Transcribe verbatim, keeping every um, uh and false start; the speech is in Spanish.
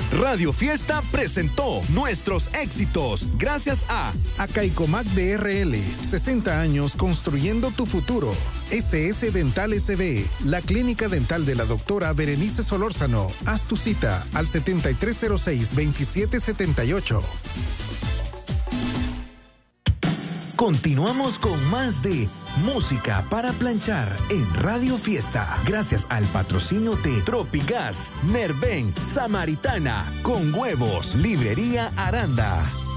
Radio Fiesta presentó nuestros éxitos gracias a Acaicomac D R L, sesenta años construyendo tu futuro. S S Dental S B, la clínica dental de la doctora Berenice Solórzano. Haz tu cita al setenta y tres cero seis, veintisiete setenta y ocho. Continuamos con más de Música para Planchar en Radio Fiesta. Gracias al patrocinio de Tropigas, Nerven, Samaritana, Con Huevos, Librería Aranda.